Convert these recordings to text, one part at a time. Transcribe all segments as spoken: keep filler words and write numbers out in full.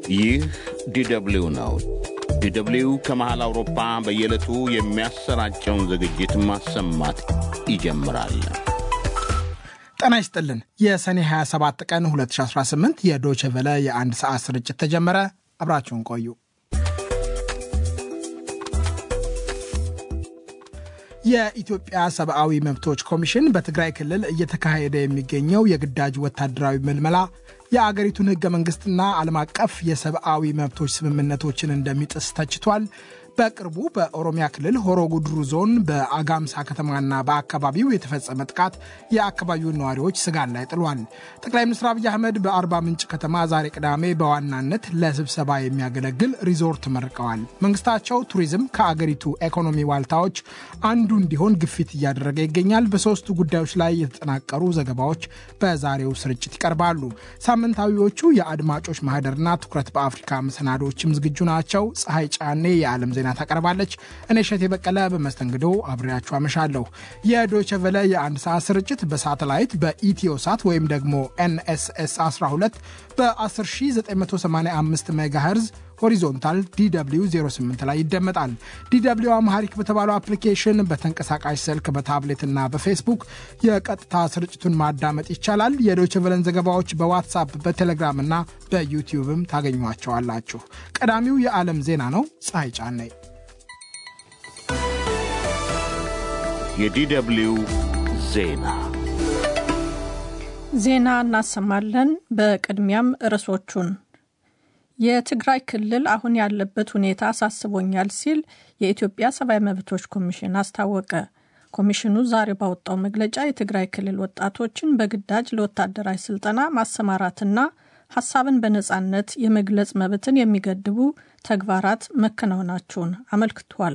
ይህ ዲደብሊው ነው። ዲደብሊው ከመሃል አውሮፓ በየዕለቱ የሚያሰራጨውን ዝግጅት ማሰማት ይጀምራል። ጤና ይስጥልን። የሰኔ ሃያ ሰባት ቀን ሁለት ሺህ አስራ ስምንት የዶይቼ ቬለ የአንድ ሰዓት ስርጭት ተጀመረ። አብራችሁን ቆዩ። የኢትዮጵያ ሰብአዊ መብቶች ኮሚሽን በትግራይ ክልል እየተካሄደ የሚገኘው የግዳጅ ወታደራዊ ምልመላ የአገሪቱን ሕገ መንግስትና ዓለም አቀፍ የሰብአዊ መብቶች ስምምነቶችን እንደሚጥስ ተችቷል። በቅርቡ በኦሮሚያ ክልል ሆሮ ጉድሩ ዞን በአጋምሳ ከተማና በአካባቢው የተፈጸመ ጥቃት የአካባቢውን ነዋሪዎች ስጋት ላይ ጥሏል። ጠቅላይ ሚኒስትር አብይ አህመድ በአርባ ምንጭ ከተማ ዛሬ ቅዳሜ በዋናነት ለስብሰባ የሚያገለግል ሪዞርት መርቀዋል። መንግስታቸው ቱሪዝም ከአገሪቱ ኢኮኖሚ ዋልታዎች አንዱ እንዲሆን ግፊት እያደረገ ይገኛል። በሶስቱ ጉዳዮች ላይ የተጠናቀሩ ዘገባዎች በዛሬው ስርጭት ይቀርባሉ። ሳምንታዊዎቹ የአድማጮች ማህደርና ትኩረት በአፍሪካ መሰናዶዎችም ዝግጁ ናቸው። ፀሐይ ጫኔ የዓለም ዜና ታቀርባለች። እኔ ሸቴ በቀለ በመስተንግዶ አብሬያችሁ አመሻለሁ። የዶይቼ ቬለ የአንድ ሰዓት ስርጭት በሳተላይት በኢትዮሳት ወይም ደግሞ ኤን ኤስ ኤስ አስራ ሁለት በ1ዘጠኝ ሺህ ዘጠኝ መቶ ሰማንያ አምስት ሜጋሄርዝ ሆሪዞንታል ዲ ደብሊው ዜሮ ስምንት ላይ ይደመጣል። ዲ ደብሊው አምሃሪክ በተባለው አፕሊኬሽን በተንቀሳቃሽ ስልክ በታብሌትና በፌስቡክ የቀጥታ ስርጭቱን ማዳመጥ ይቻላል። የዶይቼ ቬለን ዘገባዎች በዋትስአፕ በቴሌግራም እና በዩቲዩብም ታገኟቸዋላችሁ። ቀዳሚው የዓለም ዜና ነው። ፀሐይ ጫኔ የዲደብሊው ዜና ዜና እናሰማለን። በቅድሚያም ርዕሶቹን የትግራይ ክልል አሁን ያለበት ሁኔታ አሳስቦኛል ሲል የኢትዮጵያ ሰብአዊ መብቶች ኮሚሽን አስታወቀ። ኮሚሽኑ ዛሬ ባወጣው መግለጫ የትግራይ ክልል ወጣቶችን በግዳጅ ለወታደራዊ ስልጠና ማሰማራትና ሐሳብን በነጻነት የመግለጽ መብትን የሚገድቡ ተግባራት መከናወናቸውን አመልክቷል።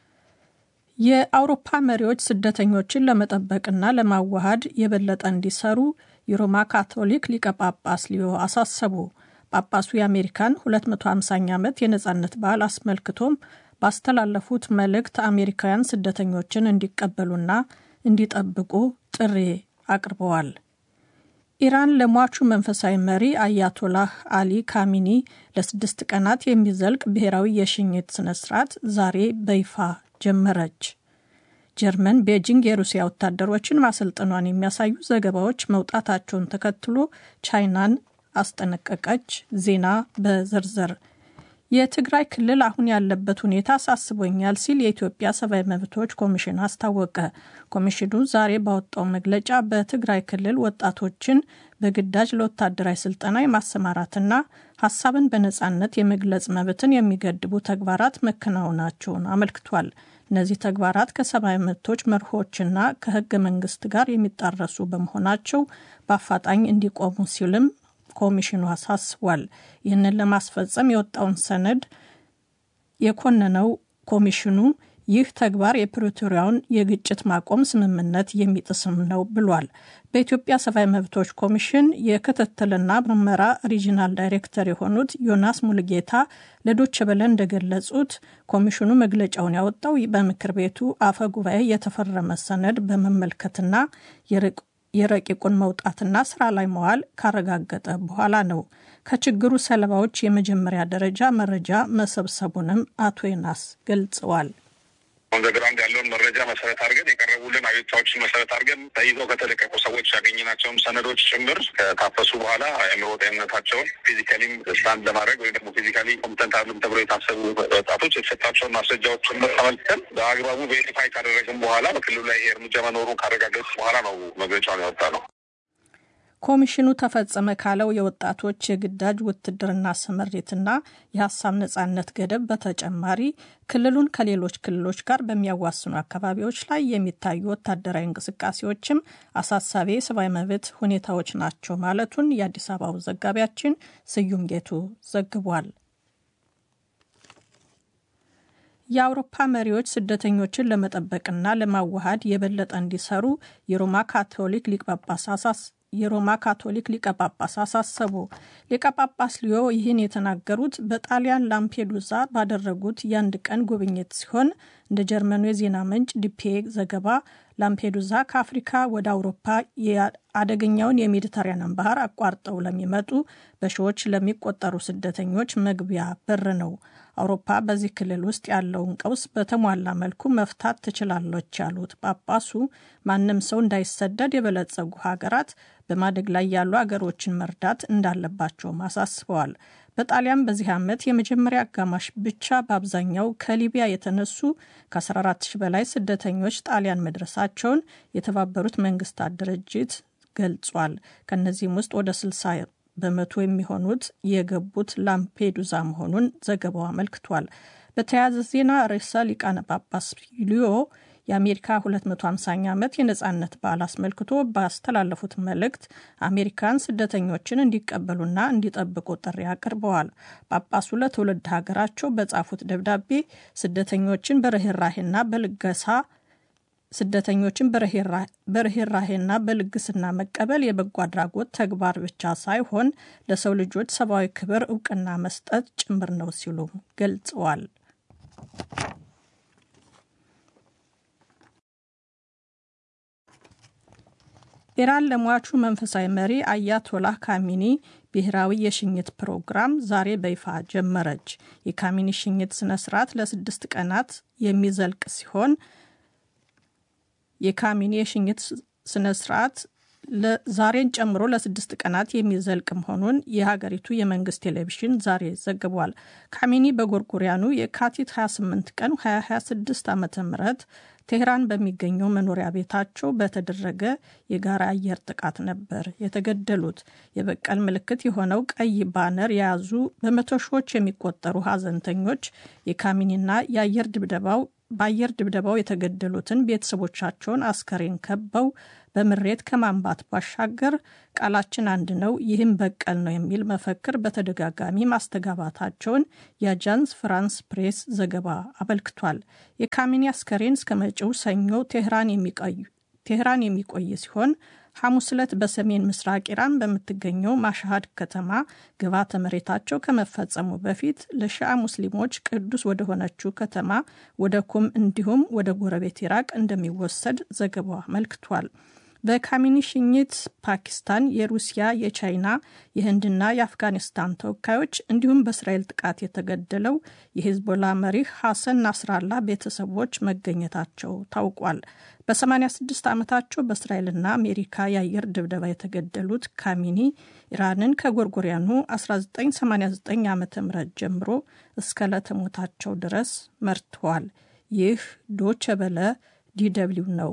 የአውሮፓ መሪዎች ስደተኞችን ለመጠበቅና ለማዋሃድ የበለጠ እንዲሰሩ የሮማ ካቶሊክ ሊቀ ጳጳስ ሊዮ አሳሰቡ። ጳጳሱ የአሜሪካን ሁለት መቶ ሃምሳኛ ዓመት የነጻነት በዓል አስመልክቶም ባስተላለፉት መልእክት አሜሪካውያን ስደተኞችን እንዲቀበሉና እንዲጠብቁ ጥሪ አቅርበዋል። ኢራን ለሟቹ መንፈሳዊ መሪ አያቶላህ አሊ ካሚኒ ለስድስት ቀናት የሚዘልቅ ብሔራዊ የሽኝት ስነስርዓት ዛሬ በይፋ ጀመረች። ጀርመን ቤጂንግ የሩሲያ ወታደሮችን ማሰልጠኗን የሚያሳዩ ዘገባዎች መውጣታቸውን ተከትሎ ቻይናን አስጠነቀቀች። ዜና በዝርዝር የትግራይ ክልል አሁን ያለበት ሁኔታ አሳስቦኛል ሲል የኢትዮጵያ ሰብአዊ መብቶች ኮሚሽን አስታወቀ። ኮሚሽኑ ዛሬ ባወጣው መግለጫ በትግራይ ክልል ወጣቶችን በግዳጅ ለወታደራዊ ስልጠና የማሰማራትና ሐሳብን በነጻነት የመግለጽ መብትን የሚገድቡ ተግባራት መከናወናቸውን አመልክቷል። እነዚህ ተግባራት ከሰብአዊ መብቶች መርሆችና ከሕገ መንግስት ጋር የሚጣረሱ በመሆናቸው በአፋጣኝ እንዲቆሙ ሲልም ኮሚሽኑ አሳስቧል። ይህንን ለማስፈጸም የወጣውን ሰነድ የኮነነው ኮሚሽኑ ይህ ተግባር የፕሪቶሪያውን የግጭት ማቆም ስምምነት የሚጥስም ነው ብሏል። በኢትዮጵያ ሰብአዊ መብቶች ኮሚሽን የክትትልና ምርመራ ሪጂናል ዳይሬክተር የሆኑት ዮናስ ሙልጌታ ለዶይቼ ቬለ እንደገለጹት ኮሚሽኑ መግለጫውን ያወጣው በምክር ቤቱ አፈ ጉባኤ የተፈረመ ሰነድ በመመልከትና የርቅ የረቂቁን መውጣትና ስራ ላይ መዋል ካረጋገጠ በኋላ ነው። ከችግሩ ሰለባዎች የመጀመሪያ ደረጃ መረጃ መሰብሰቡንም አቶ ዮናስ ገልጸዋል። በግራውንድ ያለውን መረጃ መሰረት አድርገን የቀረቡልን አቤቱታዎችን መሰረት አድርገን ተይዘው ከተለቀቁ ሰዎች ያገኘናቸውን ሰነዶች ጭምር ከታፈሱ በኋላ አእምሮ ጤንነታቸውን ፊዚካሊም ስታንድ ለማድረግ ወይም ደግሞ ፊዚካሊ ኮምፒተንት አሉም ተብሎ የታሰቡ ወጣቶች የተሰጣቸውን ማስረጃዎች ጭምር ተመልክተን በአግባቡ ቬሪፋይ ካደረግን በኋላ በክልሉ ላይ እርምጃ መኖሩን ካረጋገጡ በኋላ ነው መግለጫውን ያወጣ ነው። ኮሚሽኑ ተፈጸመ ካለው የወጣቶች የግዳጅ ውትድርና ስምሪትና የሀሳብ ነጻነት ገደብ በተጨማሪ ክልሉን ከሌሎች ክልሎች ጋር በሚያዋስኑ አካባቢዎች ላይ የሚታዩ ወታደራዊ እንቅስቃሴዎችም አሳሳቢ የሰብአዊ መብት ሁኔታዎች ናቸው ማለቱን የአዲስ አበባው ዘጋቢያችን ስዩም ጌቱ ዘግቧል። የአውሮፓ መሪዎች ስደተኞችን ለመጠበቅና ለማዋሃድ የበለጠ እንዲሰሩ የሮማ ካቶሊክ ሊቀ ጳጳስ የሮማ ካቶሊክ ሊቀ ጳጳስ አሳሰቡ። ሊቀ ጳጳስ ሊዮ ይህን የተናገሩት በጣሊያን ላምፔዱዛ ባደረጉት የአንድ ቀን ጉብኝት ሲሆን እንደ ጀርመኑ የዜና ምንጭ ዲፒኤ ዘገባ ላምፔዱዛ ከአፍሪካ ወደ አውሮፓ የአደገኛውን የሜዲተራኒያን ባህር አቋርጠው ለሚመጡ በሺዎች ለሚቆጠሩ ስደተኞች መግቢያ በር ነው። አውሮፓ በዚህ ክልል ውስጥ ያለውን ቀውስ በተሟላ መልኩ መፍታት ትችላለች ያሉት ጳጳሱ ማንም ሰው እንዳይሰደድ የበለጸጉ ሀገራት በማደግ ላይ ያሉ ሀገሮችን መርዳት እንዳለባቸውም አሳስበዋል። በጣሊያን በዚህ ዓመት የመጀመሪያ አጋማሽ ብቻ በአብዛኛው ከሊቢያ የተነሱ ከአስራ አራት ሺህ በላይ ስደተኞች ጣሊያን መድረሳቸውን የተባበሩት መንግስታት ድርጅት ገልጿል። ከነዚህም ውስጥ ወደ ስልሳ በመቶ የሚሆኑት የገቡት ላምፔዱዛ መሆኑን ዘገባው አመልክቷል። በተያያዘ ዜና ርዕሰ ሊቃነ ጳጳስ ሊዮ የአሜሪካ ሁለት መቶ ሃምሳኛ ዓመት የነጻነት በዓል አስመልክቶ ባስተላለፉት መልእክት አሜሪካን ስደተኞችን እንዲቀበሉና እንዲጠብቁ ጥሪ አቅርበዋል። ጳጳሱ ለትውልድ ሀገራቸው በጻፉት ደብዳቤ ስደተኞችን በርህራሄና በልገሳ ስደተኞችን በርህራሄና በልግስና መቀበል የበጎ አድራጎት ተግባር ብቻ ሳይሆን ለሰው ልጆች ሰብአዊ ክብር እውቅና መስጠት ጭምር ነው ሲሉ ገልጸዋል። ኢራን ለሟቹ መንፈሳዊ መሪ አያቶላህ ካሚኒ ብሔራዊ የሽኝት ፕሮግራም ዛሬ በይፋ ጀመረች። የካሚኒ ሽኝት ስነ ስርዓት ለስድስት ቀናት የሚዘልቅ ሲሆን የካሚኒ የሽኝት ስነ ስርዓት ዛሬን ጨምሮ ለስድስት ቀናት የሚዘልቅ መሆኑን የሀገሪቱ የመንግስት ቴሌቪዥን ዛሬ ዘግቧል። ካሚኒ በጎርጎሪያኑ የካቲት ሃያ ስምንት ቀን ሁለት ሺህ ሃያ ስድስት ዓመተ ምህረት ቴህራን በሚገኘው መኖሪያ ቤታቸው በተደረገ የጋራ አየር ጥቃት ነበር የተገደሉት። የበቀል ምልክት የሆነው ቀይ ባነር የያዙ በመቶ ሺዎች የሚቆጠሩ ሀዘንተኞች የካሚኒና የአየር ድብደባው በአየር ድብደባው የተገደሉትን ቤተሰቦቻቸውን አስከሬን ከበው በምሬት ከማንባት ባሻገር ቃላችን አንድ ነው፣ ይህም በቀል ነው የሚል መፈክር በተደጋጋሚ ማስተጋባታቸውን የአጃንስ ፍራንስ ፕሬስ ዘገባ አመልክቷል። የካሚኒ አስከሬን እስከ መጪው ሰኞ ቴህራን የሚቆይ ቴህራን የሚቆይ ሲሆን ሐሙስ ዕለት በሰሜን ምስራቅ ኢራን በምትገኘው ማሻሃድ ከተማ ግብዓተ መሬታቸው ከመፈጸሙ በፊት ለሺዓ ሙስሊሞች ቅዱስ ወደ ሆነችው ከተማ ወደ ኩም እንዲሁም ወደ ጎረቤት ኢራቅ እንደሚወሰድ ዘገባው አመልክቷል። በካሚኒ ሽኝት ፓኪስታን፣ የሩሲያ፣ የቻይና፣ የህንድና የአፍጋኒስታን ተወካዮች እንዲሁም በእስራኤል ጥቃት የተገደለው የሂዝቦላ መሪ ሐሰን ናስራላ ቤተሰቦች መገኘታቸው ታውቋል። በሰማኒያ ስድስት ዓመታቸው በእስራኤልና አሜሪካ የአየር ድብደባ የተገደሉት ካሚኒ ኢራንን ከጎርጎሪያኑ አስራ ዘጠኝ ሰማኒያ ዘጠኝ ዓመተ ምህረት ጀምሮ እስከ ዕለተ ሞታቸው ድረስ መርተዋል። ይህ ዶቼ ቬለ ዲደብሊው ነው።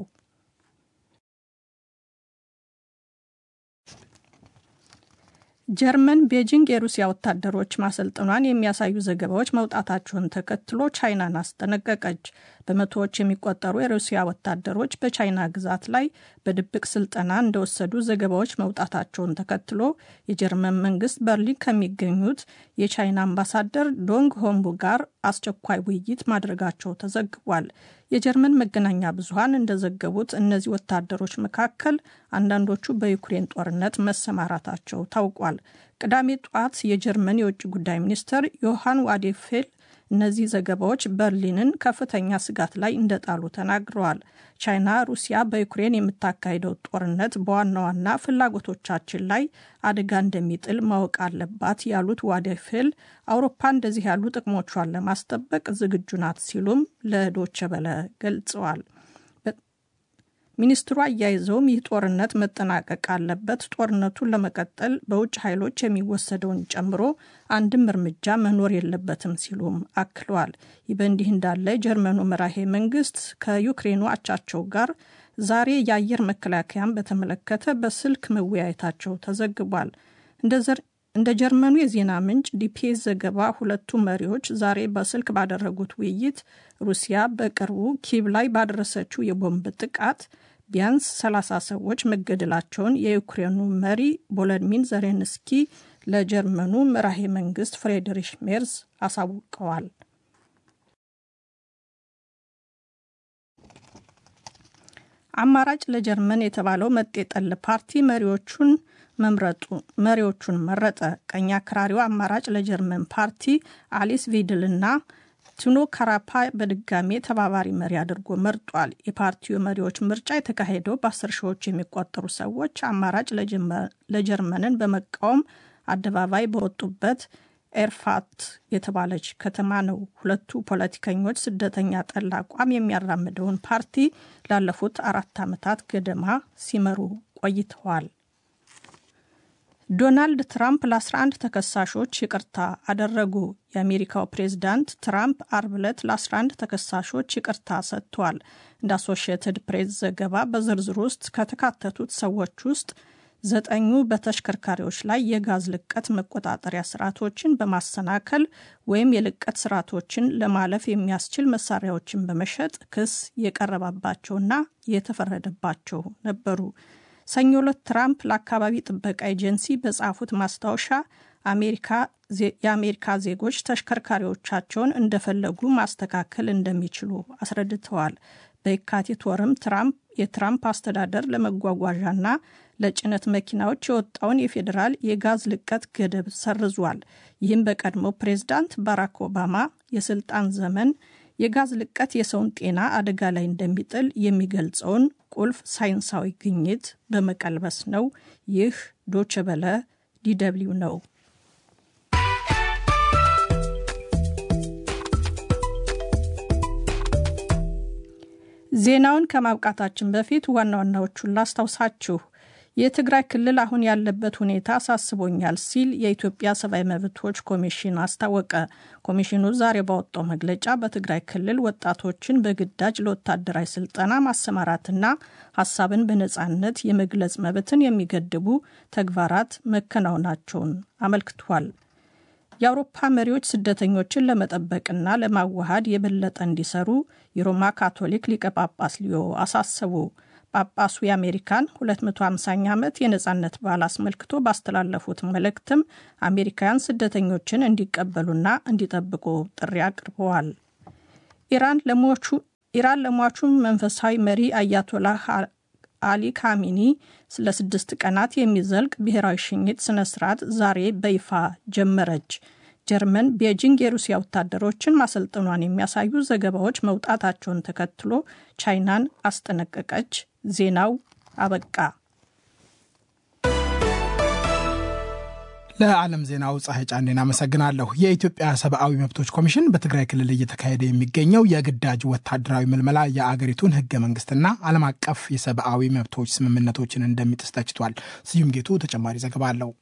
ጀርመን ቤጂንግ የሩሲያ ወታደሮች ማሰልጠኗን የሚያሳዩ ዘገባዎች መውጣታቸውን ተከትሎ ቻይናን አስጠነቀቀች። በመቶዎች የሚቆጠሩ የሩሲያ ወታደሮች በቻይና ግዛት ላይ በድብቅ ስልጠና እንደወሰዱ ዘገባዎች መውጣታቸውን ተከትሎ የጀርመን መንግስት በርሊን ከሚገኙት የቻይና አምባሳደር ዶንግ ሆንቡ ጋር አስቸኳይ ውይይት ማድረጋቸው ተዘግቧል። የጀርመን መገናኛ ብዙሃን እንደዘገቡት እነዚህ ወታደሮች መካከል አንዳንዶቹ በዩክሬን ጦርነት መሰማራታቸው ታውቋል። ቅዳሜ ጧት የጀርመን የውጭ ጉዳይ ሚኒስትር ዮሐን ዋዴፌል እነዚህ ዘገባዎች በርሊንን ከፍተኛ ስጋት ላይ እንደጣሉ ተናግረዋል። ቻይና ሩሲያ በዩክሬን የምታካሂደው ጦርነት በዋና ዋና ፍላጎቶቻችን ላይ አደጋ እንደሚጥል ማወቅ አለባት ያሉት ዋዴፌል አውሮፓ እንደዚህ ያሉ ጥቅሞቿን ለማስጠበቅ ዝግጁ ናት ሲሉም ለዶቼ ቬለ ገልጸዋል። ሚኒስትሩ አያይዘውም ይህ ጦርነት መጠናቀቅ አለበት፣ ጦርነቱን ለመቀጠል በውጭ ኃይሎች የሚወሰደውን ጨምሮ አንድም እርምጃ መኖር የለበትም ሲሉም አክለዋል። ይህ በእንዲህ እንዳለ ጀርመኑ መራሄ መንግስት ከዩክሬኑ አቻቸው ጋር ዛሬ የአየር መከላከያን በተመለከተ በስልክ መወያየታቸው ተዘግቧል። እንደ ጀርመኑ የዜና ምንጭ ዲፒኤስ ዘገባ ሁለቱ መሪዎች ዛሬ በስልክ ባደረጉት ውይይት ሩሲያ በቅርቡ ኪቭ ላይ ባደረሰችው የቦምብ ጥቃት ቢያንስ ሰላሳ ሰዎች መገደላቸውን የዩክሬኑ መሪ ቮሎዲሚር ዜሌንስኪ ለጀርመኑ መራሄ መንግስት ፍሬድሪሽ ሜርዝ አሳውቀዋል። አማራጭ ለጀርመን የተባለው መጤጠል ፓርቲ መሪዎቹን መምረጡ መሪዎቹን መረጠ። ቀኝ አክራሪው አማራጭ ለጀርመን ፓርቲ አሊስ ቪድልና ቱኖ ካራፓ በድጋሜ ተባባሪ መሪ አድርጎ መርጧል። የፓርቲው መሪዎች ምርጫ የተካሄደው በአስር ሺዎች የሚቆጠሩ ሰዎች አማራጭ ለጀርመንን በመቃወም አደባባይ በወጡበት ኤርፋት የተባለች ከተማ ነው። ሁለቱ ፖለቲከኞች ስደተኛ ጠል አቋም የሚያራምደውን ፓርቲ ላለፉት አራት ዓመታት ገደማ ሲመሩ ቆይተዋል። ዶናልድ ትራምፕ ለአስራ አንድ ተከሳሾች ይቅርታ አደረጉ። የአሜሪካው ፕሬዝዳንት ትራምፕ አርብ ዕለት ለአስራ አንድ ተከሳሾች ይቅርታ ሰጥቷል። እንደ አሶሺየትድ ፕሬስ ዘገባ በዝርዝር ውስጥ ከተካተቱት ሰዎች ውስጥ ዘጠኙ በተሽከርካሪዎች ላይ የጋዝ ልቀት መቆጣጠሪያ ስርዓቶችን በማሰናከል ወይም የልቀት ስርዓቶችን ለማለፍ የሚያስችል መሳሪያዎችን በመሸጥ ክስ የቀረበባቸውና የተፈረደባቸው ነበሩ። ሰኞ ዕለት ትራምፕ ለአካባቢ ጥበቃ ኤጀንሲ በጻፉት ማስታወሻ አሜሪካ የአሜሪካ ዜጎች ተሽከርካሪዎቻቸውን እንደፈለጉ ማስተካከል እንደሚችሉ አስረድተዋል። በየካቲት ወርም ትራምፕ የትራምፕ አስተዳደር ለመጓጓዣና ለጭነት መኪናዎች የወጣውን የፌዴራል የጋዝ ልቀት ገደብ ሰርዟል። ይህም በቀድሞ ፕሬዝዳንት ባራክ ኦባማ የስልጣን ዘመን የጋዝ ልቀት የሰውን ጤና አደጋ ላይ እንደሚጥል የሚገልጸውን ቁልፍ ሳይንሳዊ ግኝት በመቀልበስ ነው። ይህ ዶቼ ቬለ ዲ ደብልዩ ነው። ዜናውን ከማብቃታችን በፊት ዋና ዋናዎቹን ላስታውሳችሁ። የትግራይ ክልል አሁን ያለበት ሁኔታ አሳስቦኛል ሲል የኢትዮጵያ ሰብአዊ መብቶች ኮሚሽን አስታወቀ። ኮሚሽኑ ዛሬ ባወጣው መግለጫ በትግራይ ክልል ወጣቶችን በግዳጅ ለወታደራዊ ስልጠና ማሰማራትና ሀሳብን በነጻነት የመግለጽ መብትን የሚገድቡ ተግባራት መከናወናቸውን አመልክቷል። የአውሮፓ መሪዎች ስደተኞችን ለመጠበቅና ለማዋሃድ የበለጠ እንዲሰሩ የሮማ ካቶሊክ ሊቀ ጳጳስ ሊዮ አሳሰቡ። ጳጳሱ የአሜሪካን ሁለት መቶ ሃምሳኛ ዓመት የነጻነት በዓል አስመልክቶ ባስተላለፉት መልእክትም አሜሪካውያን ስደተኞችን እንዲቀበሉና እንዲጠብቁ ጥሪ አቅርበዋል። ኢራን ለሟቹ ኢራን ለሟቹ መንፈሳዊ መሪ አያቶላህ አሊ ካሚኒ ስለ ስድስት ቀናት የሚዘልቅ ብሔራዊ ሽኝት ስነ ስርዓት ዛሬ በይፋ ጀመረች። ጀርመን ቤጂንግ የሩሲያ ወታደሮችን ማሰልጠኗን የሚያሳዩ ዘገባዎች መውጣታቸውን ተከትሎ ቻይናን አስጠነቀቀች። ዜናው አበቃ። ለዓለም ዜናው ፀሐይ ጫኔን አመሰግናለሁ። የኢትዮጵያ ሰብአዊ መብቶች ኮሚሽን በትግራይ ክልል እየተካሄደ የሚገኘው የግዳጅ ወታደራዊ ምልመላ የአገሪቱን ህገ መንግስትና ዓለም አቀፍ የሰብአዊ መብቶች ስምምነቶችን እንደሚጥስ ተችቷል። ስዩም ጌቱ ተጨማሪ ዘገባ አለው።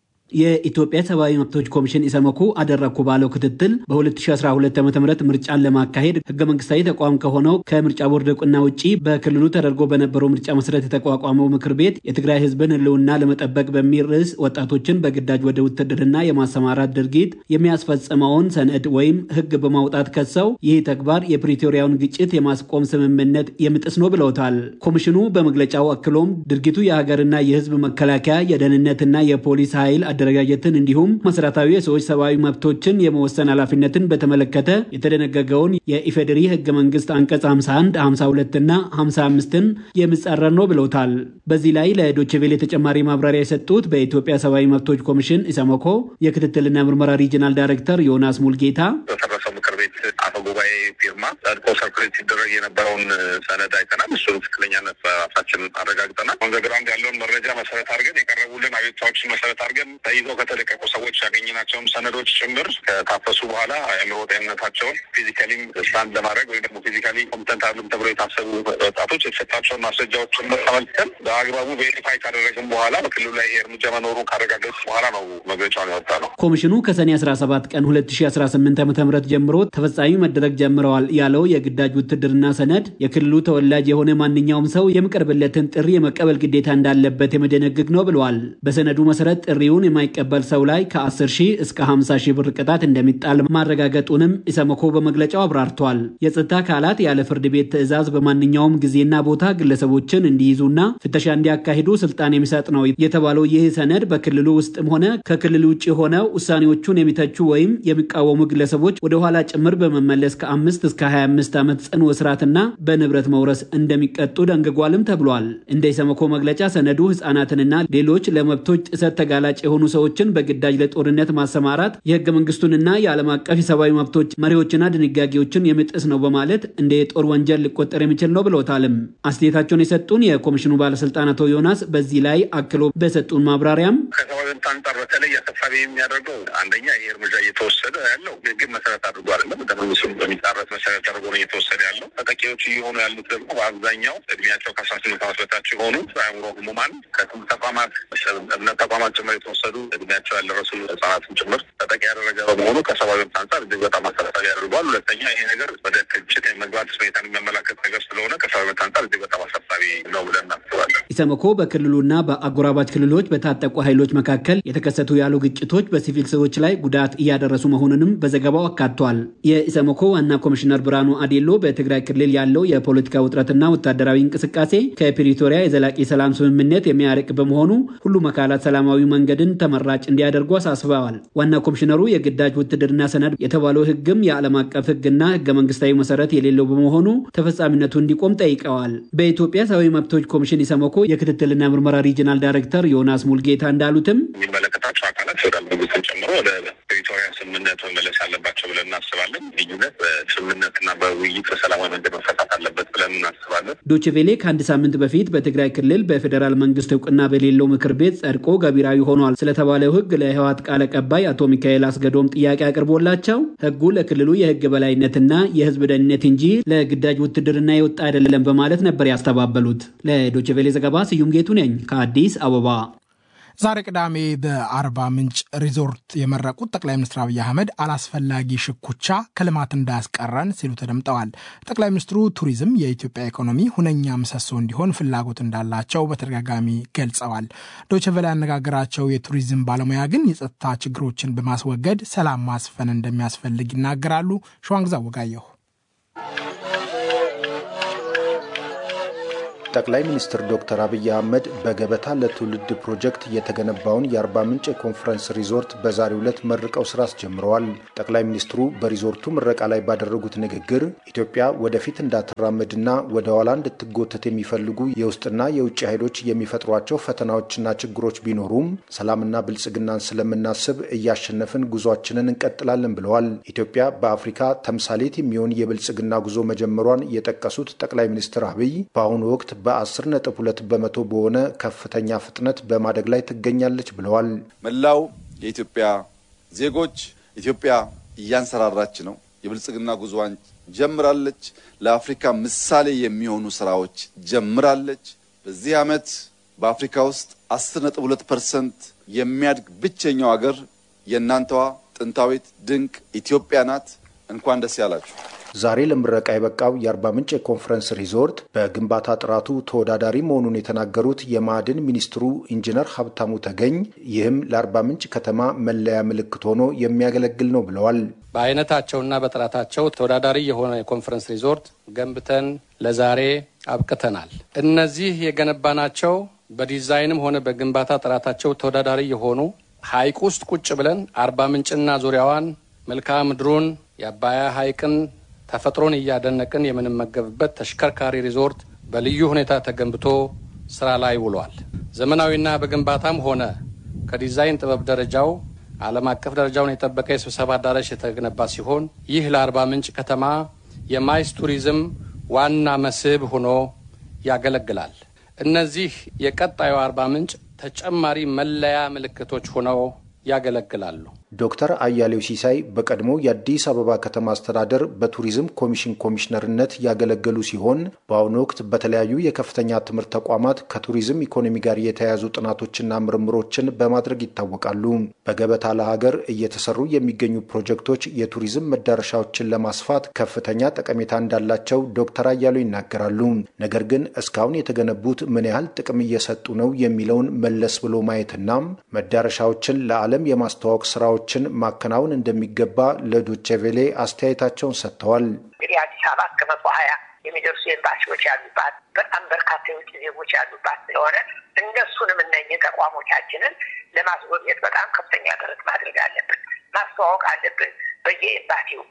የኢትዮጵያ ሰብአዊ መብቶች ኮሚሽን ኢሰመኮ አደረኩ ባለው ክትትል በ2012 ዓ.ም ምርጫን ለማካሄድ ህገ መንግስታዊ ተቋም ከሆነው ከምርጫ ቦርድ ዕውቅና ውጪ በክልሉ ተደርጎ በነበረው ምርጫ መሰረት የተቋቋመው ምክር ቤት የትግራይ ህዝብን ህልውና ለመጠበቅ በሚል ርዕስ ወጣቶችን በግዳጅ ወደ ውትድርና የማሰማራት ድርጊት የሚያስፈጽመውን ሰነድ ወይም ህግ በማውጣት ከሰው ይህ ተግባር የፕሪቶሪያውን ግጭት የማስቆም ስምምነት የሚጥስ ነው ብለውታል። ኮሚሽኑ በመግለጫው አክሎም ድርጊቱ የሀገርና የህዝብ መከላከያ የደህንነትና የፖሊስ ኃይል አደረጃጀትን እንዲሁም መሰረታዊ የሰዎች ሰብአዊ መብቶችን የመወሰን ኃላፊነትን በተመለከተ የተደነገገውን የኢፌዴሪ ህገ መንግስት አንቀጽ ሃምሳ አንድ፣ ሃምሳ ሁለት እና ሃምሳ አምስትን የሚጻረር ነው ብለውታል። በዚህ ላይ ለዶቼ ቬለ ተጨማሪ ማብራሪያ የሰጡት በኢትዮጵያ ሰብአዊ መብቶች ኮሚሽን ኢሰመኮ የክትትልና ምርመራ ሪጂናል ዳይሬክተር ዮናስ ሙልጌታ በተረፈው ምክር ቤት አፈ ጉባኤ ፊርማ ጸድቆ ሰርኩሌት ሲደረግ የነበረውን ሰነድ አይተናል። እሱ ትክክለኛነት በራሳችን አረጋግጠናል። ኦንዘግራውንድ ያለውን መረጃ መሰረት አድርገን የቀረቡልን አቤቱታዎችን መሰረት አድርገን ተይዘው ከተለቀቁ ሰዎች ያገኘናቸውን ሰነዶች ጭምር ከታፈሱ በኋላ የአእምሮ ጤንነታቸውን ፊዚካሊም ስታንድ ለማድረግ ወይም ደግሞ ፊዚካሊ ኮምፕተንት አሉም ተብሎ የታሰቡ ወጣቶች የተሰጣቸውን ማስረጃዎች ጭምር ተመልክተን በአግባቡ ቬሪፋይ ካደረግን በኋላ በክልሉ ላይ ይሄ እርምጃ መኖሩን ካረጋገጡ በኋላ ነው መግለጫውን ያወጣ ነው። ኮሚሽኑ ከሰኔ አስራ ሰባት ቀን ሁለት ሺህ አስራ ስምንት ዓ.ም ጀምሮ ተፈጻሚ መደረግ ጀምረዋል ያለው የግዳጅ ውትድርና ሰነድ የክልሉ ተወላጅ የሆነ ማንኛውም ሰው የሚቀርብለትን ጥሪ የመቀበል ግዴታ እንዳለበት የሚደነግግ ነው ብለዋል። በሰነዱ መሰረት ጥሪውን የማይቀበል ሰው ላይ ከ10 ሺህ እስከ ሃምሳ ሺህ ብር ቅጣት እንደሚጣል ማረጋገጡንም ኢሰመኮ በመግለጫው አብራርቷል። የጸጥታ አካላት ያለ ፍርድ ቤት ትዕዛዝ በማንኛውም ጊዜና ቦታ ግለሰቦችን እንዲይዙና ፍተሻ እንዲያካሂዱ ስልጣን የሚሰጥ ነው የተባለው ይህ ሰነድ በክልሉ ውስጥም ሆነ ከክልሉ ውጪ ሆነው ውሳኔዎቹን የሚተቹ ወይም የሚቃወሙ ግለሰቦች ወደ ኋላ ጭምር በመመለስ ከአምስት እስከ ሃያ አምስት ዓመት ጽኑ እስራትና በንብረት መውረስ እንደሚቀጡ ደንግጓልም ተብሏል። እንደ ኢሰመኮ መግለጫ ሰነዱ ህፃናትንና ሌሎች ለመብቶች ጥሰት ተጋላጭ የሆኑ ሰዎችን በግዳጅ ለጦርነት ማሰማራት የህገ መንግስቱንና የዓለም አቀፍ የሰብአዊ መብቶች መሪዎችና ድንጋጌዎችን የሚጥስ ነው በማለት እንደ የጦር ወንጀል ሊቆጠር የሚችል ነው ብለውታልም። አስተያየታቸውን የሰጡን የኮሚሽኑ ባለስልጣን አቶ ዮናስ በዚህ ላይ አክሎ በሰጡን ማብራሪያም ከሰብአዊ መብት አንጻር በተለይ አሳሳቢ የሚያደርገው አንደኛ ይሄ እርምጃ እየተወሰደ ያለው ግን መሰረት አድርጎ አይደለም፣ በመንግስቱ በሚጣረስ መሰረት አድርጎ ነው እየተወሰደ ያለው። ተጠቂዎች እየሆኑ ያሉት ደግሞ በአብዛኛው እድሜያቸው ከአስራ ስምንት ዓመት በታች የሆኑ አእምሮ ህሙማን ከትምህርት ተቋማት እምነት ተቋማት ጭምር የተወሰዱ እድሜያቸው ያልደረሱ ህጻናትን ጭምር ተጠቂ ያደረገ በመሆኑ ከሰብአዊ መብት አንጻር እጅግ በጣም አሳሳቢ ያደርገዋል። ሁለተኛ ይሄ ነገር ወደ ግጭት የመግባት ሁኔታን የሚያመላክት ነገር ስለሆነ ከሰብአዊ መብት አንጻር እጅግ በጣም አሳሳቢ ነው ብለን እናስባለን። ኢሰመኮ በክልሉና በአጎራባች ክልሎች በታጠቁ ኃይሎች መካከል የተከሰቱ ያሉ ግጭቶች በሲቪል ሰዎች ላይ ጉዳት እያደረሱ መሆኑንም በዘገባው አካቷል። የኢሰመኮ ዋና ኮሚሽነር ብርሃኑ አዴሎ በትግራይ ክልል ያለው የፖለቲካ ውጥረትና ወታደራዊ እንቅስቃሴ ከፕሪቶሪያ የዘላቂ ሰላም ስምምነት የሚያርቅ በመሆኑ ሁሉም አካላት ሰላማዊ መንገድን ተመራጭ እንዲያደርጉ አሳስበዋል። ዋና ኮሚሽነሩ የግዳጅ ውትድርና ሰነድ የተባለው ህግም የዓለም አቀፍ ህግና ህገ መንግስታዊ መሰረት የሌለው በመሆኑ ተፈጻሚነቱ እንዲቆም ጠይቀዋል። በኢትዮጵያ ሰብአዊ መብቶች ኮሚሽን ኢሰመኮ የክትትልና ምርመራ ሪጂናል ዳይሬክተር ዮናስ ሙልጌታ እንዳሉትም የሚመለከታቸው አካላት ፌደራል መንግስትን ጨምሮ ወደ ፕሪቶሪያ ስምምነት መመለስ አለባቸው ብለን እናስባለን። ልዩነት በስምምነትና በውይይት በሰላማዊ መንገድ መፈታት አለበት ብለን እናስባለን። ዶቼ ቬሌ ከአንድ ሳምንት በፊት በትግራይ ክልል በፌደራል መንግስት እውቅና በሌለው ምክር ቤት ጸድቆ ገቢራዊ ሆኗል ስለተባለው ህግ ለህወሓት ቃል አቀባይ አቶ ሚካኤል አስገዶም ጥያቄ አቅርቦላቸው ህጉ ለክልሉ የህግ በላይነትና የህዝብ ደህንነት እንጂ ለግዳጅ ውትድርና የወጣ አይደለም በማለት ነበር ያስተባበሉት። ለዶቼ ቬሌ ዘገባ ስዩም ጌቱ ነኝ ከአዲስ አበባ። ዛሬ ቅዳሜ በአርባ ምንጭ ሪዞርት የመረቁት ጠቅላይ ሚኒስትር አብይ አህመድ አላስፈላጊ ሽኩቻ ከልማት እንዳያስቀረን ሲሉ ተደምጠዋል። ጠቅላይ ሚኒስትሩ ቱሪዝም የኢትዮጵያ ኢኮኖሚ ሁነኛ ምሰሶ እንዲሆን ፍላጎት እንዳላቸው በተደጋጋሚ ገልጸዋል። ዶይቼ ቬለ ያነጋገራቸው የቱሪዝም ባለሙያ ግን የጸጥታ ችግሮችን በማስወገድ ሰላም ማስፈን እንደሚያስፈልግ ይናገራሉ። ሸዋንግዛ ወጋየሁ ጠቅላይ ሚኒስትር ዶክተር አብይ አህመድ በገበታ ለትውልድ ፕሮጀክት የተገነባውን የአርባ ምንጭ ኮንፈረንስ ሪዞርት በዛሬው ዕለት መርቀው ስራ አስጀምረዋል። ጠቅላይ ሚኒስትሩ በሪዞርቱ ምረቃ ላይ ባደረጉት ንግግር ኢትዮጵያ ወደፊት እንዳትራመድና ወደ ኋላ እንድትጎተት የሚፈልጉ የውስጥና የውጭ ኃይሎች የሚፈጥሯቸው ፈተናዎችና ችግሮች ቢኖሩም ሰላምና ብልጽግናን ስለምናስብ እያሸነፍን ጉዟችንን እንቀጥላለን ብለዋል። ኢትዮጵያ በአፍሪካ ተምሳሌት የሚሆን የብልጽግና ጉዞ መጀመሯን የጠቀሱት ጠቅላይ ሚኒስትር አብይ በአሁኑ ወቅት በአስር ነጥብ ሁለት በመቶ በሆነ ከፍተኛ ፍጥነት በማደግ ላይ ትገኛለች ብለዋል። መላው የኢትዮጵያ ዜጎች ኢትዮጵያ እያንሰራራች ነው፣ የብልጽግና ጉዞዋን ጀምራለች፣ ለአፍሪካ ምሳሌ የሚሆኑ ስራዎች ጀምራለች። በዚህ ዓመት በአፍሪካ ውስጥ አስር ነጥብ ሁለት ፐርሰንት የሚያድግ ብቸኛው ሀገር የእናንተዋ ጥንታዊት ድንቅ ኢትዮጵያ ናት። እንኳን ደስ ያላችሁ። ዛሬ ለምረቃ የበቃው የአርባ ምንጭ ኮንፈረንስ ሪዞርት በግንባታ ጥራቱ ተወዳዳሪ መሆኑን የተናገሩት የማዕድን ሚኒስትሩ ኢንጂነር ሀብታሙ ተገኝ ይህም ለአርባ ምንጭ ከተማ መለያ ምልክት ሆኖ የሚያገለግል ነው ብለዋል። በአይነታቸውና በጥራታቸው ተወዳዳሪ የሆነ የኮንፈረንስ ሪዞርት ገንብተን ለዛሬ አብቅተናል። እነዚህ የገነባናቸው በዲዛይንም ሆነ በግንባታ ጥራታቸው ተወዳዳሪ የሆኑ ሐይቅ ውስጥ ቁጭ ብለን አርባ ምንጭና ዙሪያዋን መልክዓ ምድሩን የአባያ ሐይቅን ተፈጥሮን እያደነቅን የምንመገብበት ተሽከርካሪ ሪዞርት በልዩ ሁኔታ ተገንብቶ ስራ ላይ ውሏል። ዘመናዊና በግንባታም ሆነ ከዲዛይን ጥበብ ደረጃው ዓለም አቀፍ ደረጃውን የጠበቀ የስብሰባ አዳራሽ የተገነባ ሲሆን ይህ ለአርባ ምንጭ ከተማ የማይስ ቱሪዝም ዋና መስህብ ሆኖ ያገለግላል። እነዚህ የቀጣዩ አርባ ምንጭ ተጨማሪ መለያ ምልክቶች ሆነው ያገለግላሉ። ዶክተር አያሌው ሲሳይ በቀድሞ የአዲስ አበባ ከተማ አስተዳደር በቱሪዝም ኮሚሽን ኮሚሽነርነት ያገለገሉ ሲሆን በአሁኑ ወቅት በተለያዩ የከፍተኛ ትምህርት ተቋማት ከቱሪዝም ኢኮኖሚ ጋር የተያያዙ ጥናቶችና ምርምሮችን በማድረግ ይታወቃሉ። በገበታ ለሀገር እየተሰሩ የሚገኙ ፕሮጀክቶች የቱሪዝም መዳረሻዎችን ለማስፋት ከፍተኛ ጠቀሜታ እንዳላቸው ዶክተር አያሌው ይናገራሉ። ነገር ግን እስካሁን የተገነቡት ምን ያህል ጥቅም እየሰጡ ነው የሚለውን መለስ ብሎ ማየትና መዳረሻዎችን ለዓለም የማስተዋወቅ ስራዎች ችን ማከናወን እንደሚገባ ለዶቼ ቬለ አስተያየታቸውን ሰጥተዋል። እንግዲህ አዲስ አበባ እስከ መቶ ሀያ የሚደርሱ ኤምባሲዎች ያሉባት በጣም በርካታ የውጭ ዜጎች ያሉባት ስለሆነ እነሱንም እነኚህ ተቋሞቻችንን ለማስጎብኘት በጣም ከፍተኛ ጥረት ማድረግ አለብን፣ ማስተዋወቅ አለብን። በየኤምባሲው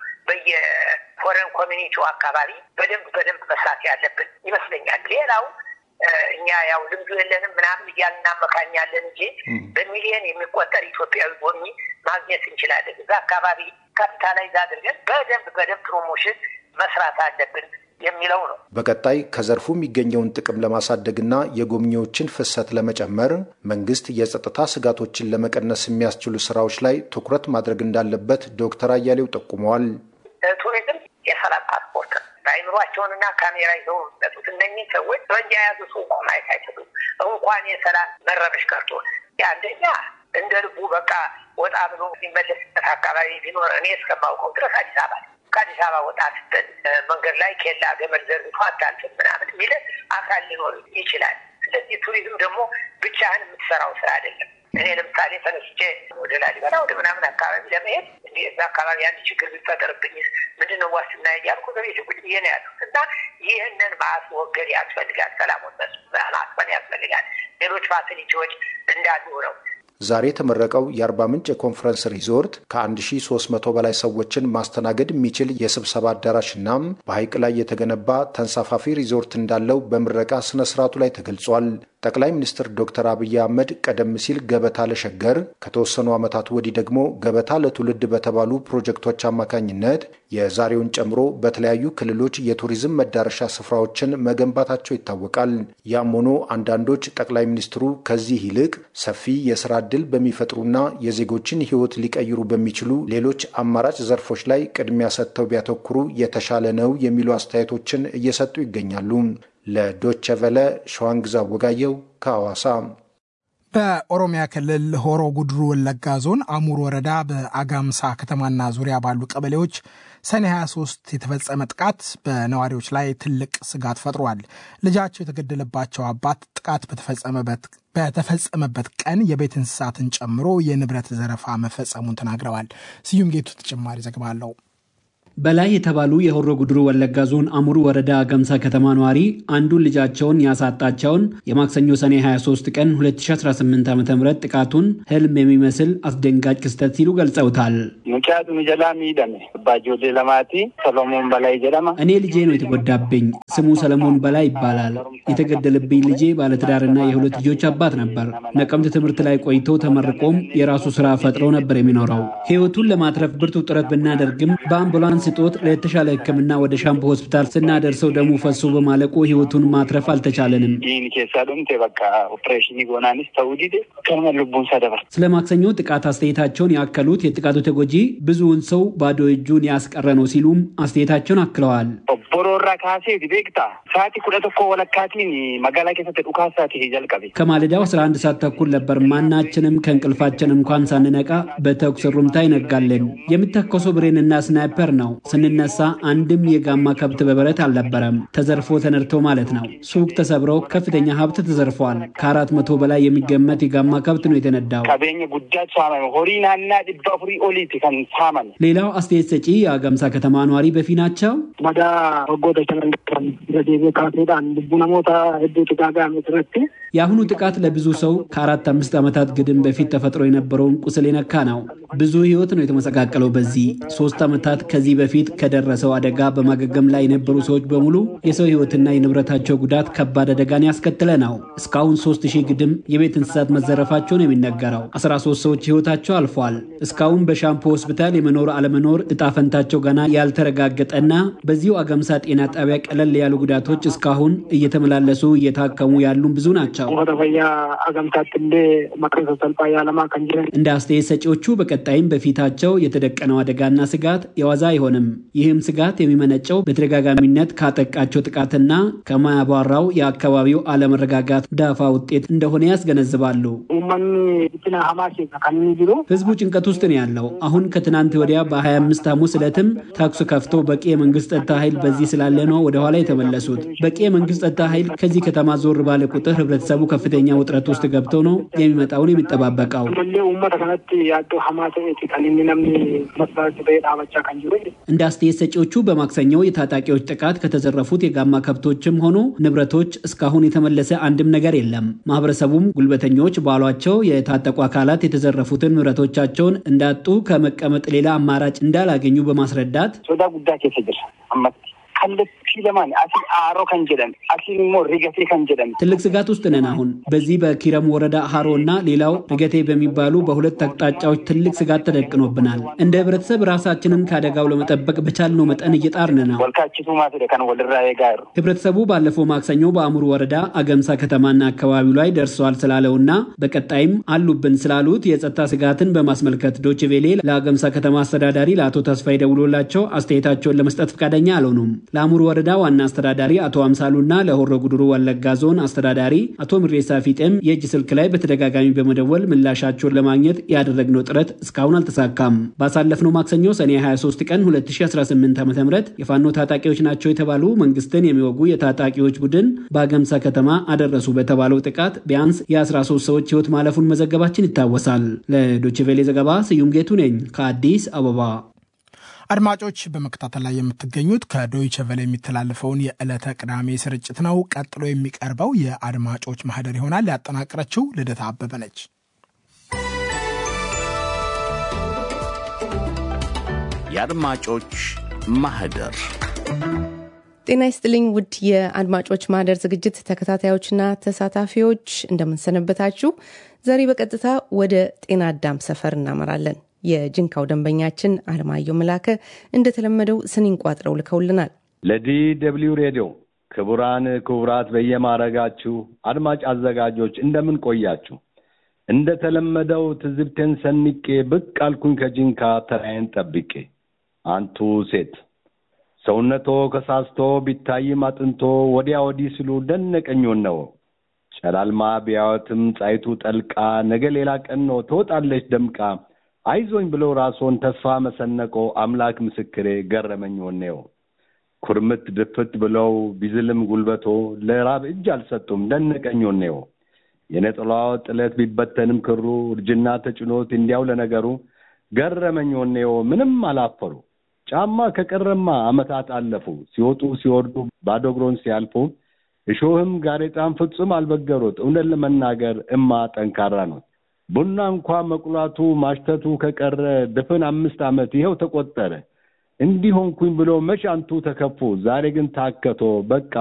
በየፎረን ኮሚኒቲው አካባቢ በደንብ በደንብ መስራት ያለብን ይመስለኛል። ሌላው እኛ ያው ልምዱ የለንም ምናምን እያልን እናመካኛለን እንጂ በሚሊዮን የሚቆጠር ኢትዮጵያዊ ጎብኚ ማግኘት እንችላለን። እዛ አካባቢ ካፒታላይዝ አድርገን በደንብ በደንብ ፕሮሞሽን መስራት አለብን የሚለው ነው። በቀጣይ ከዘርፉ የሚገኘውን ጥቅም ለማሳደግና የጎብኚዎችን ፍሰት ለመጨመር መንግስት የጸጥታ ስጋቶችን ለመቀነስ የሚያስችሉ ስራዎች ላይ ትኩረት ማድረግ እንዳለበት ዶክተር አያሌው ጠቁመዋል። ቱሪዝም የሰላም ፓስፖርት አይምሯቸውንና ካሜራ ይዘው መጡት እነኚህ ሰዎች በእንጃ ያዙ ሰው ማየት አይችሉም። እንኳን የሰላም መረበሽ ቀርቶ አንደኛ እንደ ልቡ በቃ ወጣ ብሎ የሚመለስበት አካባቢ ቢኖር እኔ እስከማውቀው ድረስ አዲስ አበባ ከአዲስ አበባ ወጣ ስትል መንገድ ላይ ኬላ ገመድ ዘርግቶ አታልፍም ምናምን የሚል አካል ሊኖር ይችላል። ስለዚህ ቱሪዝም ደግሞ ብቻህን የምትሰራው ስራ አይደለም። እኔ ለምሳሌ ተነስቼ ወደ ላሊበላ ወደ ምናምን አካባቢ ለመሄድ እንዲህ እዛ አካባቢ አንድ ችግር ቢፈጠርብኝ ምንድነው ዋስትና እያልኩ በቤት ቁጭ ብዬ ነው ያሉት እና ይህንን ማስወገድ ያስፈልጋል። ሰላሙን ማስፈን ያስፈልጋል። ሌሎች ፋሲሊቲዎች እንዳሉ ነው። ዛሬ የተመረቀው የአርባ ምንጭ የኮንፈረንስ ሪዞርት ከአንድ ሺህ ሶስት መቶ በላይ ሰዎችን ማስተናገድ የሚችል የስብሰባ አዳራሽና በሐይቅ ላይ የተገነባ ተንሳፋፊ ሪዞርት እንዳለው በምረቃ ስነ ስርዓቱ ላይ ተገልጿል። ጠቅላይ ሚኒስትር ዶክተር አብይ አህመድ ቀደም ሲል ገበታ ለሸገር ከተወሰኑ ዓመታት ወዲህ ደግሞ ገበታ ለትውልድ በተባሉ ፕሮጀክቶች አማካኝነት የዛሬውን ጨምሮ በተለያዩ ክልሎች የቱሪዝም መዳረሻ ስፍራዎችን መገንባታቸው ይታወቃል። ያም ሆኖ አንዳንዶች ጠቅላይ ሚኒስትሩ ከዚህ ይልቅ ሰፊ የስራ ዕድል በሚፈጥሩና የዜጎችን ሕይወት ሊቀይሩ በሚችሉ ሌሎች አማራጭ ዘርፎች ላይ ቅድሚያ ሰጥተው ቢያተኩሩ የተሻለ ነው የሚሉ አስተያየቶችን እየሰጡ ይገኛሉ። ለዶቼ ቬለ ሸዋንግዛ ወጋየው ከሐዋሳ። በኦሮሚያ ክልል ሆሮ ጉድሩ ወለጋ ዞን አሙር ወረዳ በአጋምሳ ከተማና ዙሪያ ባሉ ቀበሌዎች ሰኔ ሃያ ሶስት የተፈጸመ ጥቃት በነዋሪዎች ላይ ትልቅ ስጋት ፈጥሯል። ልጃቸው የተገደለባቸው አባት ጥቃት በተፈጸመበት በተፈጸመበት ቀን የቤት እንስሳትን ጨምሮ የንብረት ዘረፋ መፈጸሙን ተናግረዋል። ስዩም ጌቱ ተጨማሪ ዘገባ አለው። በላይ የተባሉ የሆሮ ጉድሩ ወለጋ ዞን አሙር ወረዳ አጋምሳ ከተማ ነዋሪ አንዱን ልጃቸውን ያሳጣቸውን የማክሰኞ ሰኔ ሃያ ሶስት ቀን ሁለት ሺህ አስራ ስምንት ዓ.ም ጥቃቱን ህልም የሚመስል አስደንጋጭ ክስተት ሲሉ ገልጸውታል። ሙጫቱ ጀላሚ ደም ባጆዴ ለማቲ ሰሎሞን በላይ ጀላማ እኔ ልጄ ነው የተጎዳብኝ። ስሙ ሰለሞን በላይ ይባላል። የተገደለብኝ ልጄ ባለትዳርና የሁለት ልጆች አባት ነበር። ነቀምት ትምህርት ላይ ቆይቶ ተመርቆም የራሱ ስራ ፈጥሮ ነበር የሚኖረው። ህይወቱን ለማትረፍ ብርቱ ጥረት ብናደርግም በአምቡላንስ ጦት ለተሻለ ህክምና ወደ ሻምፖ ሆስፒታል ስናደርሰው ደሙ ፈሶ በማለቁ ህይወቱን ማትረፍ አልተቻለንም። ይህን ከሳዱም ተበቃ ኦፕሬሽን ይጎናንስ ተውዲደ ከመልቡን ሰደበር ስለማክሰኞ ጥቃት አስተያየታቸውን ያከሉት የጥቃቱ ተጎጂ ብዙውን ሰው ባዶ እጁን ያስቀረ ነው ሲሉም አስተያየታቸውን አክለዋል። ቦሮራ ካሴ ዲቤክታ ሳቲ ኩለተኮ ወለካቲን መጋላ ከፈተ ዱካሳቲ ይጀልቀበ ከማለዳው አስራ አንድ ሰዓት ተኩል ነበር። ማናችንም ከእንቅልፋችን እንኳን ሳንነቃ በተኩስ ሩምታ ይነጋለን። የሚተኮሰው ብሬንና ስናይፐር ነው። ስንነሳ አንድም የጋማ ከብት በበረት አልነበረም። ተዘርፎ ተነርቶ ማለት ነው። ሱቅ ተሰብሮ ከፍተኛ ሀብት ተዘርፏል። ከአራት መቶ በላይ የሚገመት የጋማ ከብት ነው የተነዳው። ካበኘ ጉዳት ሳማን ሆሪናና ዲባፍሪ ኦሊት ከን ሳማን ሌላው አስተያየት ሰጪ የአጋምሳ ከተማ ነዋሪ በፊናቸው ማዳ ወጎደ ተንደም ረዲቤ ካፌዳን ቡናሞታ ህዱ ተጋጋ መስረት የአሁኑ ጥቃት ለብዙ ሰው ከአራት አምስት ዓመታት ግድም በፊት ተፈጥሮ የነበረውን ቁስል የነካ ነው። ብዙ ህይወት ነው የተመሰቃቀለው። በዚህ ሶስት ዓመታት ከዚህ በፊት ከደረሰው አደጋ በማገገም ላይ የነበሩ ሰዎች በሙሉ የሰው ህይወትና የንብረታቸው ጉዳት ከባድ አደጋን ያስከተለ ነው። እስካሁን ሶስት ሺህ ግድም የቤት እንስሳት መዘረፋቸውን የሚነገረው አስራ ሶስት ሰዎች ህይወታቸው አልፏል። እስካሁን በሻምፖ ሆስፒታል የመኖር አለመኖር እጣፈንታቸው ገና ያልተረጋገጠና በዚሁ አጋምሳ ጤና ጣቢያ ቀለል ያሉ ጉዳቶች እስካሁን እየተመላለሱ እየታከሙ ያሉ ብዙ ናቸው። እንደ አስተያየት ሰጪዎቹ በቀጣይም በፊታቸው የተደቀነው አደጋና ስጋት የዋዛ አይሆንም። ይህም ስጋት የሚመነጨው በተደጋጋሚነት ካጠቃቸው ጥቃትና ከማያባራው የአካባቢው አለመረጋጋት ዳፋ ውጤት እንደሆነ ያስገነዝባሉ። ህዝቡ ጭንቀት ውስጥ ነው ያለው። አሁን ከትናንት ወዲያ በሀያ አምስት ሐሙስ ዕለትም ታክሱ ከፍቶ በቂ የመንግስት ጸጥታ ኃይል በዚህ ስላለ ነው ወደ ኋላ የተመለሱት። በቂ የመንግስት ጸጥታ ኃይል ከዚህ ከተማ ዞር ባለ ቁጥር ህብረተሰቡ ከፍተኛ ውጥረት ውስጥ ገብቶ ነው የሚመጣውን የሚጠባበቀው። እንደ አስተያየት ሰጪዎቹ በማክሰኞው የታጣቂዎች ጥቃት ከተዘረፉት የጋማ ከብቶችም ሆኑ ንብረቶች እስካሁን የተመለሰ አንድም ነገር የለም። ማህበረሰቡም ጉልበተኞች ባሏቸው የታጠቁ አካላት የተዘረፉትን ንብረቶቻቸውን እንዳጡ ከመቀመጥ ሌላ አማራጭ እንዳላገኙ በማስረዳት ሶዳ ጉዳይ ከፈጀ ከለቲ ለማን አሲ አሮ ከንጀደን አሲ ሞ ሪገቴ ከንጀደን ትልቅ ስጋት ውስጥ ነን። አሁን በዚህ በኪረም ወረዳ ሃሮና ሌላው ሪገቴ በሚባሉ በሁለት አቅጣጫዎች ትልቅ ስጋት ተደቅኖብናል። እንደ ህብረተሰብ ራሳችንን ከአደጋው ለመጠበቅ በቻልነው መጠን እየጣርን ነው። ወልካቺቱ ማተደ ከን ወልራዬ ጋር ህብረተሰቡ ባለፈው ማክሰኞ በአሙሩ ወረዳ አገምሳ ከተማና አካባቢው ላይ ደርሷል ስላለውና በቀጣይም አሉብን ስላሉት የጸጥታ ስጋትን በማስመልከት ዶችቬሌ ለአገምሳ ከተማ አስተዳዳሪ ለአቶ ተስፋይ ደውሎላቸው አስተያየታቸውን ለመስጠት ፈቃደኛ አልሆኑም። ለአሙሩ ወረዳ ዋና አስተዳዳሪ አቶ አምሳሉና ለሆሮ ጉድሩ ወለጋ ዞን አስተዳዳሪ አቶ ምሬሳ ፊጤም የእጅ ስልክ ላይ በተደጋጋሚ በመደወል ምላሻቸውን ለማግኘት ያደረግነው ጥረት እስካሁን አልተሳካም። ባሳለፍነው ማክሰኞ ሰኔ ሃያ ሶስት ቀን ሁለት ሺህ አስራ ስምንት ዓ.ም የፋኖ ታጣቂዎች ናቸው የተባሉ መንግስትን የሚወጉ የታጣቂዎች ቡድን በአገምሳ ከተማ አደረሱ በተባለው ጥቃት ቢያንስ የ13 ሰዎች ህይወት ማለፉን መዘገባችን ይታወሳል። ለዶችቬሌ ዘገባ ስዩም ጌቱ ነኝ ከአዲስ አበባ። አድማጮች በመከታተል ላይ የምትገኙት ከዶይቸ ቬለ የሚተላለፈውን የዕለተ ቅዳሜ ስርጭት ነው። ቀጥሎ የሚቀርበው የአድማጮች ማህደር ይሆናል። ያጠናቀረችው ልደታ አበበ ነች። የአድማጮች ማህደር ጤና ይስጥልኝ ውድ የአድማጮች ማህደር ዝግጅት ተከታታዮችና ተሳታፊዎች እንደምንሰነበታችሁ። ዛሬ በቀጥታ ወደ ጤና አዳም ሰፈር እናመራለን። የጅንካው ደንበኛችን አለማየሁ መላከ እንደተለመደው ስኒን ቋጥረው ልከውልናል። ለዲ ደብሊው ሬዲዮ ክቡራን ክቡራት በየማረጋችሁ አድማጭ አዘጋጆች እንደምን ቆያችሁ? እንደተለመደው ትዝብቴን ሰንቄ ብቅ አልኩኝ ከጅንካ ተራዬን ጠብቄ። አንቱ ሴት ሰውነቶ ከሳስቶ ቢታይም አጥንቶ ወዲያ ወዲህ ሲሉ ደነቀኞን ነው። ጨላልማ ቢያወትም ጻይቱ ጠልቃ ነገ ሌላ ቀን ነው ትወጣለች ደምቃ። አይዞኝ ብሎ ራስዎን ተስፋ መሰነቆ አምላክ ምስክሬ ገረመኝ ወኔው። ኩርምት ድፍት ብለው ቢዝልም ጉልበቶ ለራብ እጅ አልሰጡም ደነቀኝ ወኔው። የነጠላው ጥለት ቢበተንም ክሩ እርጅና ተጭኖት እንዲያው ለነገሩ ገረመኝ ወኔው ምንም አላፈሩ። ጫማ ከቀረማ አመታት አለፉ ሲወጡ ሲወርዱ ባዶ እግሮን ሲያልፉ እሾህም ጋሬጣም ፍጹም አልበገሩት እውነት ለመናገር እማ ጠንካራ ነው። ቡና እንኳን መቁላቱ ማሽተቱ ከቀረ ድፍን አምስት አመት ይሄው ተቆጠረ። እንዲሆንኩኝ ብሎ መቻንቱ ተከፉ ዛሬ ግን ታከቶ በቃ